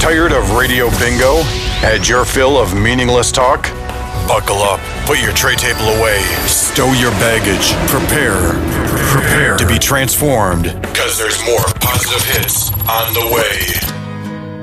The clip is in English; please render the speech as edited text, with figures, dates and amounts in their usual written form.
Tired of radio bingo? Had your fill of meaningless talk? Buckle up, put your tray table away, stow your baggage, prepare to be transformed, because there's more positive hits on the way.